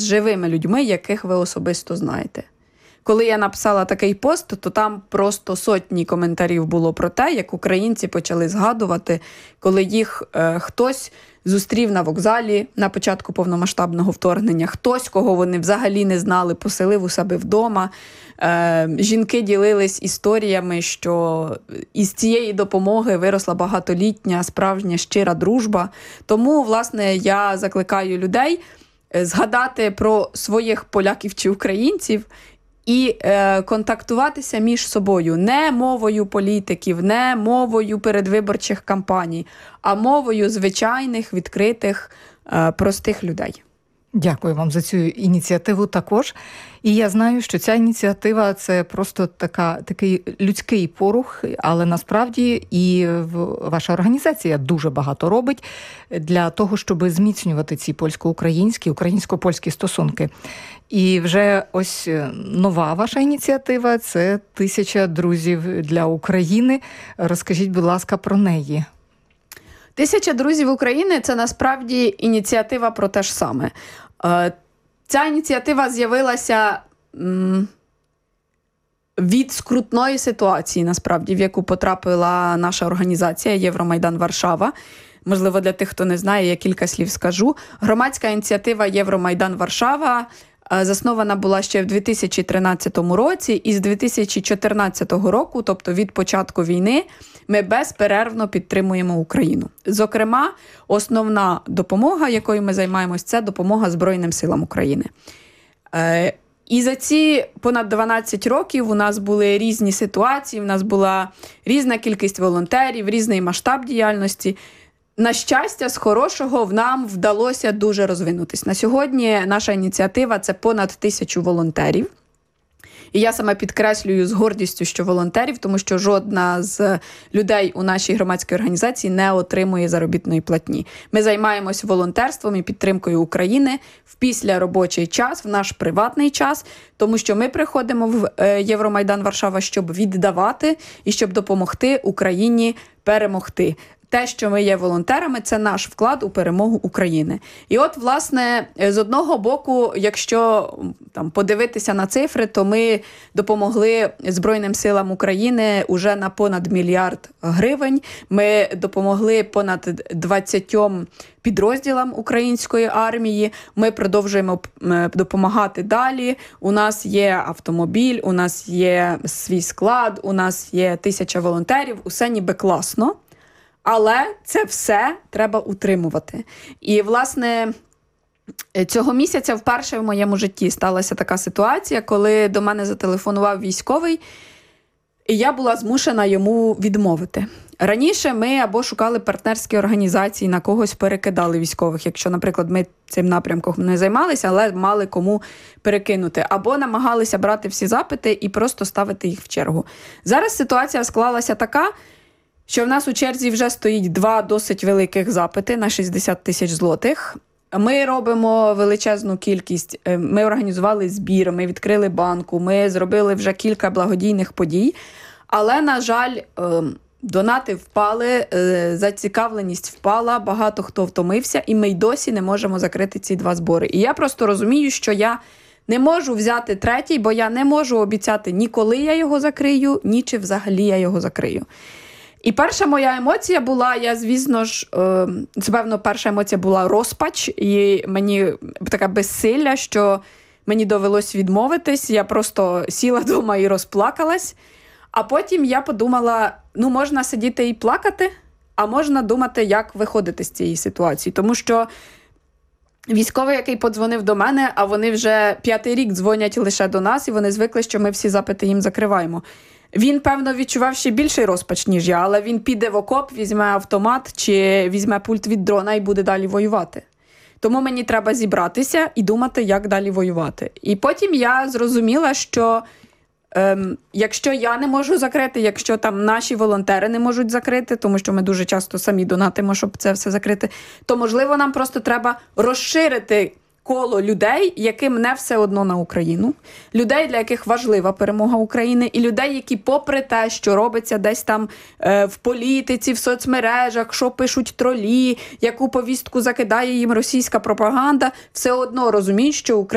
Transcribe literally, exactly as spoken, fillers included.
живими людьми, яких ви особисто знаєте. Коли я написала такий пост, то там просто сотні коментарів було про те, як українці почали згадувати, коли їх е, хтось зустрів на вокзалі на початку повномасштабного вторгнення, хтось, кого вони взагалі не знали, поселив у себе вдома. Е, жінки ділились історіями, що із цієї допомоги виросла багатолітня, справжня, щира дружба. Тому, власне, я закликаю людей згадати про своїх поляків чи українців, і е, контактуватися між собою не мовою політиків, не мовою передвиборчих кампаній, а мовою звичайних, відкритих, е, простих людей. Дякую вам за цю ініціативу також. І я знаю, що ця ініціатива – це просто така, такий людський порух, але насправді і ваша організація дуже багато робить для того, щоб зміцнювати ці польсько-українські, українсько-польські стосунки. І вже ось нова ваша ініціатива – це «Тисяча друзів для України». Розкажіть, будь ласка, про неї. «Тисяча друзів України» – це насправді ініціатива про те ж саме. Ця ініціатива з'явилася від скрутної ситуації, насправді, в яку потрапила наша організація «Євромайдан Варшава». Можливо, для тих, хто не знає, я кілька слів скажу. Громадська ініціатива «Євромайдан Варшава» заснована була ще в дві тисячі тринадцятому році, і з дві тисячі чотирнадцятого року, тобто від початку війни, ми безперервно підтримуємо Україну. Зокрема, основна допомога, якою ми займаємось, це допомога Збройним силам України. Е, і за ці понад дванадцять років у нас були різні ситуації, у нас була різна кількість волонтерів, різний масштаб діяльності. На щастя, з хорошого в нам вдалося дуже розвинутись. На сьогодні наша ініціатива – це понад тисячу волонтерів. І я саме підкреслюю з гордістю, що волонтерів, тому що жодна з людей у нашій громадській організації не отримує заробітної платні. Ми займаємось волонтерством і підтримкою України в післяробочий час, в наш приватний час, тому що ми приходимо в Євромайдан Варшава, щоб віддавати і щоб допомогти Україні перемогти. Те, що ми є волонтерами, це наш вклад у перемогу України. І от, власне, з одного боку, якщо там подивитися на цифри, то ми допомогли Збройним силам України уже на понад мільярд гривень. Ми допомогли понад двадцятьом підрозділам української армії. Ми продовжуємо допомагати далі. У нас є автомобіль, у нас є свій склад, у нас є тисяча волонтерів. Усе ніби класно. Але це все треба утримувати. І, власне, цього місяця вперше в моєму житті сталася така ситуація, коли до мене зателефонував військовий, і я була змушена йому відмовити. Раніше ми або шукали партнерські організації, на когось перекидали військових, якщо, наприклад, ми цим напрямком не займалися, але мали кому перекинути. Або намагалися брати всі запити і просто ставити їх в чергу. Зараз ситуація склалася така, що в нас у черзі вже стоїть два досить великих запити на шістдесят тисяч злотих. Ми робимо величезну кількість, ми організували збір, ми відкрили банку, ми зробили вже кілька благодійних подій. Але, на жаль, донати впали, зацікавленість впала, багато хто втомився, і ми й досі не можемо закрити ці два збори. І я просто розумію, що я не можу взяти третій, бо я не можу обіцяти ні коли я його закрию, ні чи взагалі я його закрию. І перша моя емоція була, я, звісно ж, е, це, певно, перша емоція була розпач, і мені таке безсилля, що мені довелось відмовитись, я просто сіла вдома і розплакалась. А потім я подумала, ну, можна сидіти і плакати, а можна думати, як виходити з цієї ситуації. Тому що військовий, який подзвонив до мене, а вони вже п'ятий рік дзвонять лише до нас, і вони звикли, що ми всі запити їм закриваємо. Він, певно, відчував ще більший розпач, ніж я, але він піде в окоп, візьме автомат чи візьме пульт від дрона і буде далі воювати. Тому мені треба зібратися і думати, як далі воювати. І потім я зрозуміла, що ем, якщо я не можу закрити, якщо там наші волонтери не можуть закрити, тому що ми дуже часто самі донатимо, щоб це все закрити, то, можливо, нам просто треба розширити коло людей, яким не все одно на Україну, людей, для яких важлива перемога України, і людей, які попри те, що робиться десь там е, в політиці, в соцмережах, що пишуть тролі, яку повістку закидає їм російська пропаганда, все одно розуміють, що Україна